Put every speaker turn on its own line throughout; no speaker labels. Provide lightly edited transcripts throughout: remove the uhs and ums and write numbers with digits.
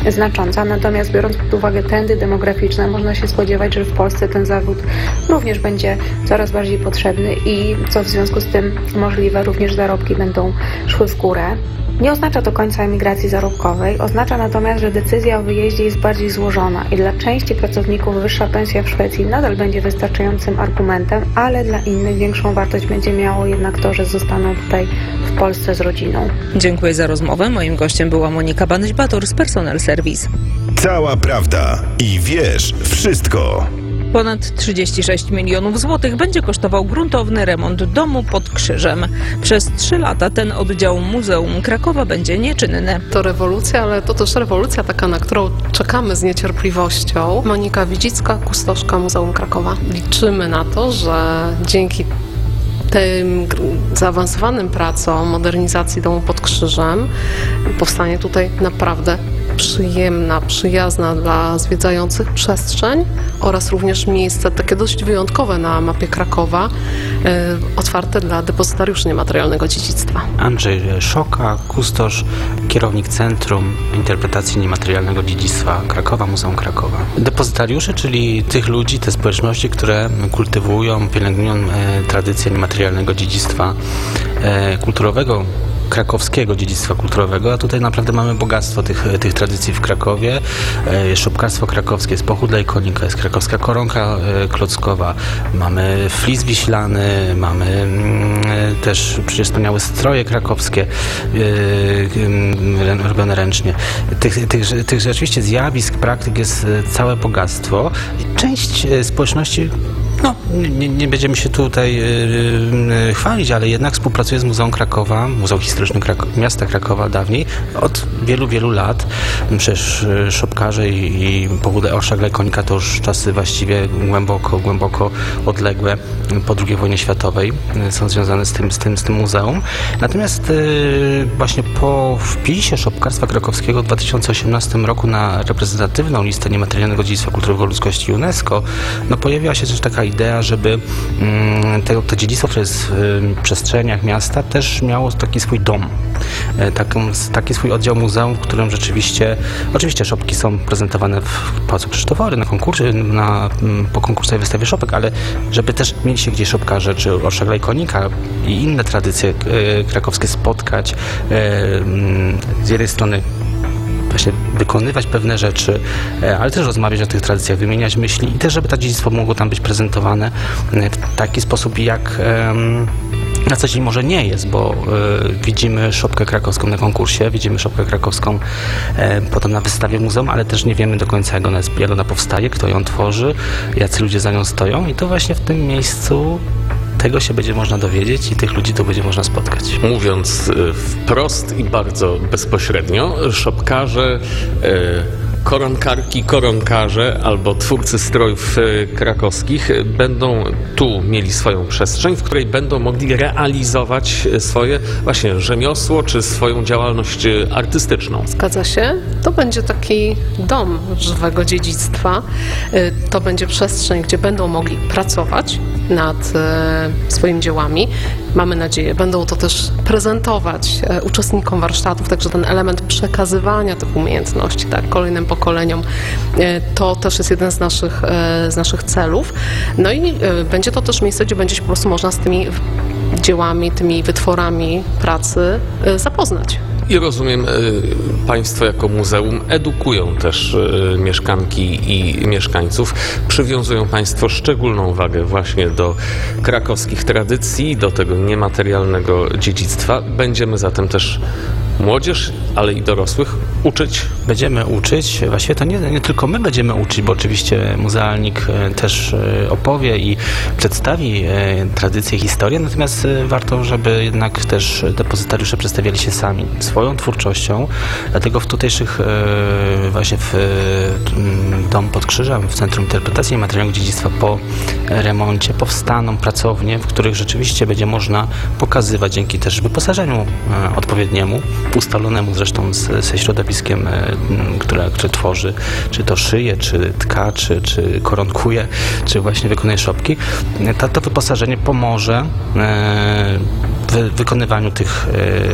znacząca. Natomiast biorąc pod uwagę trendy demograficzne, można się spodziewać, że w Polsce ten zawód również będzie coraz bardziej potrzebny i co w związku z tym możliwe, również zarobki będą szły w górę. Nie oznacza to końca emigracji zarobkowej, oznacza natomiast, że decyzja o wyjeździe jest bardziej złożona i dla części pracowników wyższa pensja w Szwecji nadal będzie wystarczającym argumentem, ale dla innych większą wartość będzie miało jednak to, że zostaną tutaj w Polsce z rodziną.
Dziękuję za rozmowę. Moim gościem była Monika Banyś-Bator z Personel Service.
Cała prawda i wiesz wszystko.
Ponad 36 milionów złotych będzie kosztował gruntowny remont domu pod Krzyżem. Przez 3 lata ten oddział Muzeum Krakowa będzie nieczynny.
To rewolucja, ale to też rewolucja taka, na którą czekamy z niecierpliwością. Monika Widzicka, kustoszka Muzeum Krakowa. Liczymy na to, że dzięki tym zaawansowanym pracom modernizacji domu pod Krzyżem powstanie tutaj naprawdę przyjemna, przyjazna dla zwiedzających przestrzeń oraz również miejsce takie dość wyjątkowe na mapie Krakowa, otwarte dla depozytariuszy niematerialnego dziedzictwa.
Andrzej Szoka, kustosz, kierownik Centrum Interpretacji Niematerialnego Dziedzictwa Krakowa, Muzeum Krakowa. Depozytariusze, czyli tych ludzi, te społeczności, które kultywują, pielęgnują tradycję niematerialnego dziedzictwa kulturowego, krakowskiego dziedzictwa kulturowego, a tutaj naprawdę mamy bogactwo tych tradycji w Krakowie. Jest szopkarstwo krakowskie, jest pochód konika, jest krakowska koronka klockowa, mamy flis wiślany, mamy też przecież wspomniałe stroje krakowskie robione ręcznie. Tych rzeczywiście zjawisk, praktyk jest całe bogactwo i część społeczności nie będziemy się tutaj chwalić, ale jednak współpracuje z Muzeum Krakowa, Muzeum Historycznym Miasta Krakowa dawniej, od wielu, wielu lat. Przecież szopkarze i pochód orszak konika to już czasy właściwie głęboko odległe po II wojnie światowej są związane z tym muzeum. Natomiast właśnie po wpisie szopkarstwa krakowskiego w 2018 roku na reprezentatywną listę niematerialnego dziedzictwa kulturowego ludzkości UNESCO, pojawiła się też taka idea, żeby to dziedzictwo, które jest w przestrzeniach miasta, też miało taki swój dom. Taki swój oddział muzeum, w którym oczywiście szopki są prezentowane w Pałacu Krzysztofory, po konkursowej wystawie szopek, ale żeby też mieli się gdzie szopkarze, czy orszak konika i inne tradycje krakowskie spotkać, z jednej strony właśnie wykonywać pewne rzeczy, ale też rozmawiać o tych tradycjach, wymieniać myśli i też, żeby to dziedzictwo mogło tam być prezentowane w taki sposób, jak na co dzień może nie jest, bo widzimy szopkę krakowską na konkursie, widzimy szopkę krakowską potem na wystawie muzeum, ale też nie wiemy do końca, jak ona powstaje, kto ją tworzy, jacy ludzie za nią stoją i to właśnie w tym miejscu tego się będzie można dowiedzieć i tych ludzi to będzie można spotkać.
Mówiąc wprost i bardzo bezpośrednio, szopkarze, koronkarki, koronkarze albo twórcy strojów krakowskich będą tu mieli swoją przestrzeń, w której będą mogli realizować swoje właśnie rzemiosło czy swoją działalność artystyczną.
Zgadza się. To będzie taki dom żywego dziedzictwa. To będzie przestrzeń, gdzie będą mogli pracować nad swoimi dziełami. Mamy nadzieję, będą to też prezentować uczestnikom warsztatów, także ten element przekazywania tych umiejętności kolejnym pokoleniom, to też jest jeden z naszych celów. No i będzie to też miejsce, gdzie będzie się po prostu można z tymi dziełami, tymi wytworami pracy zapoznać.
I rozumiem, Państwo jako muzeum edukują też mieszkanki i mieszkańców. Przywiązują Państwo szczególną wagę właśnie do krakowskich tradycji, do tego niematerialnego dziedzictwa. Będziemy zatem też młodzież, ale i dorosłych uczyć?
Będziemy uczyć. Właściwie to nie tylko my będziemy uczyć, bo oczywiście muzealnik też opowie i przedstawi tradycję, historię, natomiast warto, żeby jednak też depozytariusze przedstawiali się sami swoją twórczością. Dlatego w tutejszych właśnie w Dom pod Krzyżem, w Centrum Interpretacji Niematerialnego Dziedzictwa po remoncie powstaną pracownie, w których rzeczywiście będzie można pokazywać dzięki też wyposażeniu odpowiedniemu, ustalonemu zresztą ze środowiskiem, które tworzy, czy to szyje, czy tka, czy koronkuje, czy właśnie wykonuje szopki. To wyposażenie pomoże w wykonywaniu tych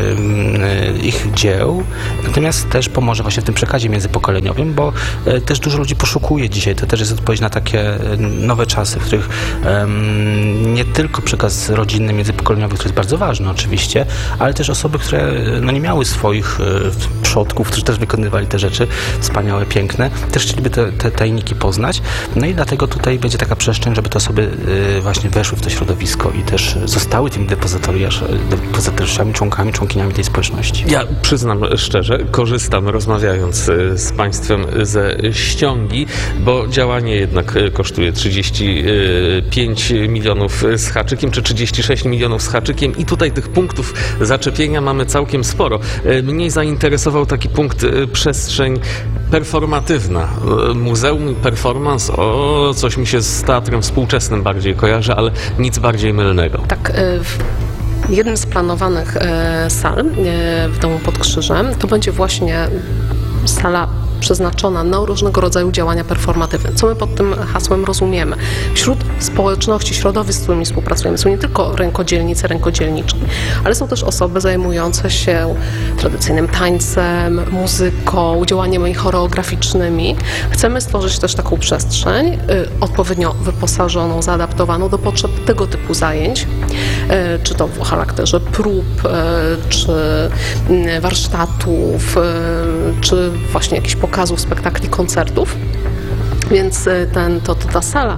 ich dzieł, natomiast też pomoże właśnie w tym przekazie międzypokoleniowym, bo też dużo ludzi poszukuje dzisiaj, to też jest odpowiedź na takie nowe czasy, w których nie tylko przekaz rodzinny, międzypokoleniowy, który jest bardzo ważny oczywiście, ale też osoby, które nie miały swoich przodków, którzy też wykonywali te rzeczy wspaniałe, piękne, też chcieliby te tajniki poznać. No i dlatego tutaj będzie taka przestrzeń, żeby te osoby właśnie weszły w to środowisko i też zostały tymi depozytariuszami, członkiniami tej społeczności.
Ja przyznam szczerze, korzystam rozmawiając z Państwem ze ściągi, bo działanie jednak kosztuje 35 milionów z haczykiem, czy 36 milionów z haczykiem i tutaj tych punktów zaczepienia mamy całkiem sporo. Mnie zainteresował taki punkt przestrzeń performatywna. Muzeum i performance, coś mi się z teatrem współczesnym bardziej kojarzy, ale nic bardziej mylnego.
Tak, jednym z planowanych sal w Domu pod Krzyżem to będzie właśnie sala przeznaczona na różnego rodzaju działania performatywne. Co my pod tym hasłem rozumiemy? Wśród społeczności, środowisk, z którymi współpracujemy, są nie tylko rękodzielnicy, rękodzielniczki, ale są też osoby zajmujące się tradycyjnym tańcem, muzyką, działaniami choreograficznymi. Chcemy stworzyć też taką przestrzeń odpowiednio wyposażoną, zaadaptowaną do potrzeb tego typu zajęć, czy to w charakterze prób, czy warsztatów, czy właśnie jakichś pokazów, spektakli, koncertów. Więc ta sala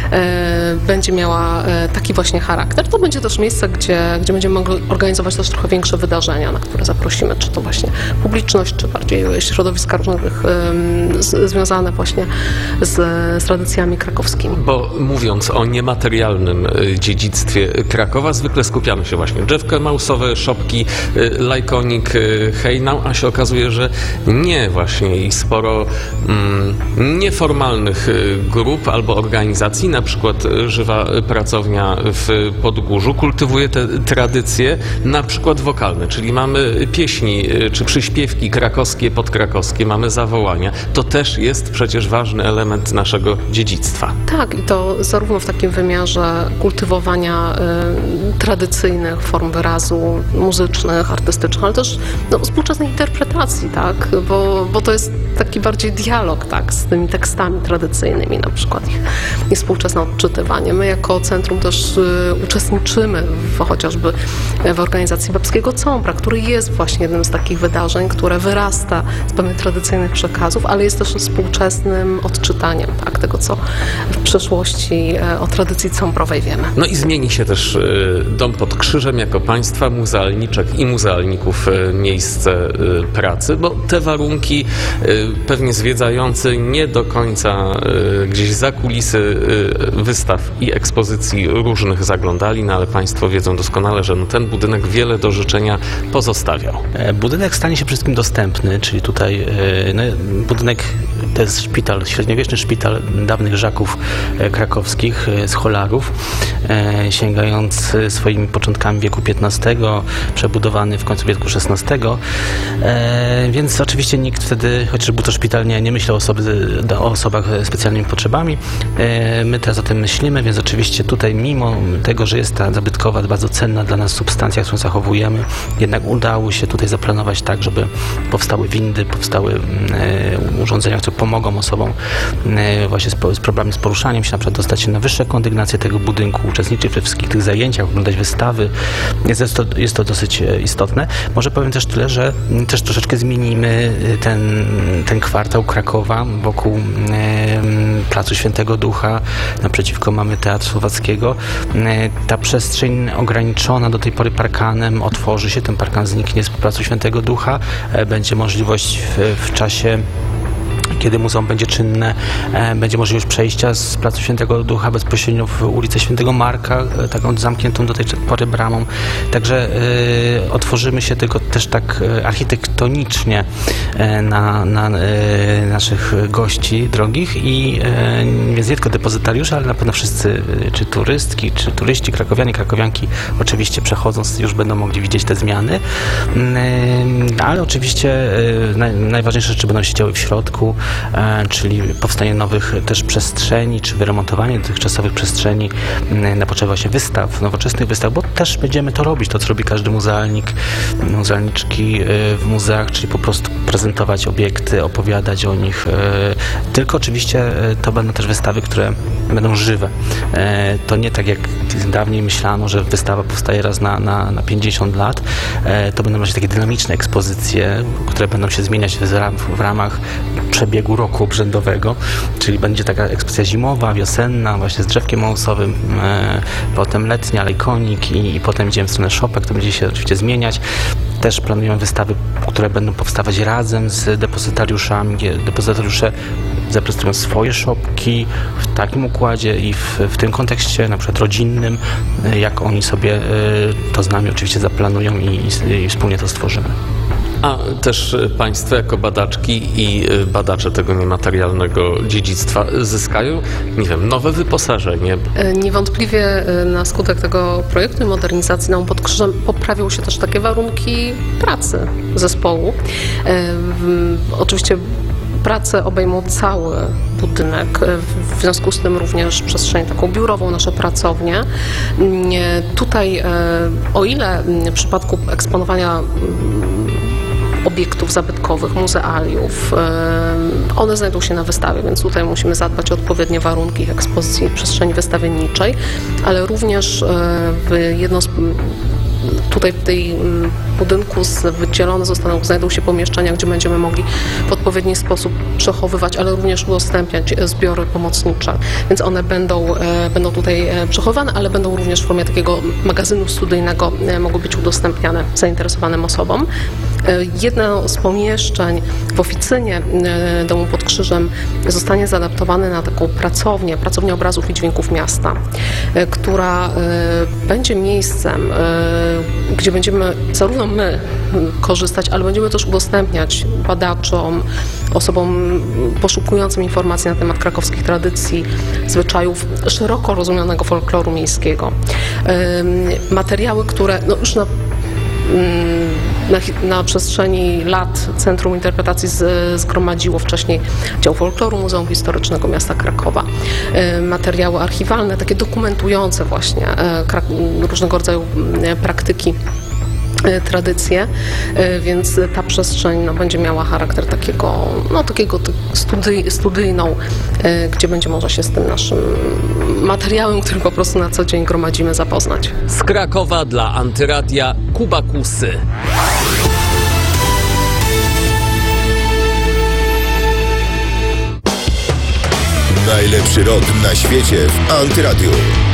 będzie miała taki właśnie charakter. To będzie też miejsce, gdzie będziemy mogli organizować też trochę większe wydarzenia, na które zaprosimy, czy to właśnie publiczność, czy bardziej środowiska różnych związane właśnie z tradycjami krakowskimi.
Bo mówiąc o niematerialnym dziedzictwie Krakowa, zwykle skupiamy się właśnie drzewka mausowe, szopki, lajkonik, hejnał, a się okazuje, że nie właśnie i sporo nieformalnych grup albo organizacji, na przykład Żywa Pracownia w Podgórzu kultywuje te tradycje, na przykład wokalne, czyli mamy pieśni czy przyśpiewki krakowskie, podkrakowskie, mamy zawołania. To też jest przecież ważny element naszego dziedzictwa.
Tak, i to zarówno w takim wymiarze kultywowania tradycyjnych form wyrazu muzycznych, artystycznych, ale też współczesnej interpretacji, tak, bo to jest taki bardziej dialog, tak, z tymi tekstami tradycyjnymi, na przykład ich współczesne odczytywanie. My jako centrum też uczestniczymy chociażby w organizacji Babskiego Cąbra, który jest właśnie jednym z takich wydarzeń, które wyrasta z pewnych tradycyjnych przekazów, ale jest też współczesnym odczytaniem, tak, tego, co w przeszłości o tradycji cąbrowej wiemy.
No i zmieni się też Dom pod Krzyżem jako państwa muzealniczek i muzealników miejsce pracy, bo te warunki pewnie zwiedzający nie do końca gdzieś za kulisy wystaw i ekspozycji różnych zaglądali, no ale Państwo wiedzą doskonale, że ten budynek wiele do życzenia pozostawiał.
Budynek stanie się wszystkim dostępny, czyli tutaj budynek to jest szpital, średniowieczny szpital dawnych Żaków krakowskich, scholarów, sięgający swoimi początkami wieku XV, przebudowany w końcu wieku XVI, więc oczywiście nikt wtedy, chociaż był to szpital, nie myślał o osobach z specjalnymi potrzebami. My teraz o tym myślimy, więc oczywiście tutaj mimo tego, że jest ta zabytkowa, bardzo cenna dla nas substancja, którą zachowujemy, jednak udało się tutaj zaplanować tak, żeby powstały windy, powstały urządzenia, które pomogą osobom właśnie z problemem z poruszaniem się, na przykład dostać się na wyższe kondygnacje tego budynku, uczestniczyć we wszystkich tych zajęciach, oglądać wystawy. Jest to dosyć istotne. Może powiem też tyle, że też troszeczkę zmienimy ten kwartał Krakowa wokół Placu Świętego Ducha. Naprzeciwko mamy Teatr Słowackiego. Ta przestrzeń ograniczona do tej pory parkanem otworzy się, ten parkan zniknie z Placu Świętego Ducha. Będzie możliwość w czasie, kiedy muzeum będzie czynne, będzie możliwość przejścia z Placu Świętego Ducha bezpośrednio w ulicę Świętego Marka, taką zamkniętą do tej pory bramą. Także otworzymy się tylko też tak architektonicznie na naszych gości drogich i więc nie tylko depozytariusze, ale na pewno wszyscy, czy turystki, czy turyści, krakowianie, krakowianki oczywiście przechodząc już będą mogli widzieć te zmiany, ale oczywiście najważniejsze rzeczy będą się działy w środku. czyli powstanie nowych też przestrzeni, czy wyremontowanie dotychczasowych przestrzeni na potrzeby właśnie wystaw, nowoczesnych wystaw, bo też będziemy to robić, to co robi każdy muzealnik, muzealniczki w muzeach, czyli po prostu prezentować obiekty, opowiadać o nich. Tylko oczywiście to będą też wystawy, które będą żywe. To nie tak jak dawniej myślano, że wystawa powstaje raz na 50 lat. To będą właśnie takie dynamiczne ekspozycje, które będą się zmieniać w ramach przebiegu roku obrzędowego, czyli będzie taka ekspozycja zimowa, wiosenna, właśnie z drzewkiem małosowym, potem letnia, lejkonik i potem idziemy w stronę szopek, to będzie się oczywiście zmieniać. Też planujemy wystawy, które będą powstawać razem z depozytariuszami, gdzie depozytariusze zaprezentują swoje szopki w takim układzie i w tym kontekście na przykład rodzinnym, jak oni sobie to z nami oczywiście zaplanują i wspólnie to stworzymy.
A też Państwo jako badaczki i badacze tego niematerialnego dziedzictwa zyskają, nie wiem, nowe wyposażenie.
Niewątpliwie na skutek tego projektu i modernizacji Domu pod Krzyżem poprawią się też takie warunki pracy zespołu. Oczywiście prace obejmą cały budynek, w związku z tym również przestrzeń taką biurową, nasze pracownie. Tutaj, o ile w przypadku eksponowania obiektów zabytkowych, muzealiów, one znajdą się na wystawie, więc tutaj musimy zadbać o odpowiednie warunki ekspozycji przestrzeni wystawienniczej, ale również tutaj w tej budynku znajdą się pomieszczenia, gdzie będziemy mogli w odpowiedni sposób przechowywać, ale również udostępniać zbiory pomocnicze. Więc one będą tutaj przechowywane, ale będą również w formie takiego magazynu studyjnego mogą być udostępniane zainteresowanym osobom. Jedno z pomieszczeń w oficynie Domu pod Krzyżem zostanie zaadaptowane na taką pracownię obrazów i dźwięków miasta, która będzie miejscem, gdzie będziemy zarówno my korzystać, ale będziemy też udostępniać badaczom, osobom poszukującym informacji na temat krakowskich tradycji, zwyczajów, szeroko rozumianego folkloru miejskiego. Materiały, które już na przestrzeni lat Centrum Interpretacji zgromadziło wcześniej dział folkloru Muzeum Historycznego Miasta Krakowa. Materiały archiwalne, takie dokumentujące właśnie różnego rodzaju praktyki, tradycje, więc ta przestrzeń będzie miała charakter takiego studyjną, gdzie będzie można się z tym naszym materiałem, który po prostu na co dzień gromadzimy, zapoznać.
Z Krakowa dla Antyradia Kuba Kusy.
Najlepszy rok na świecie w Antyradiu.